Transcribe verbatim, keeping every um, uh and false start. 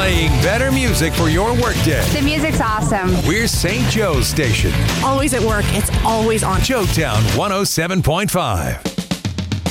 Playing better music for your workday. The music's awesome. We're Saint Joe's station. Always at work. It's always on. Joetown one oh seven point five.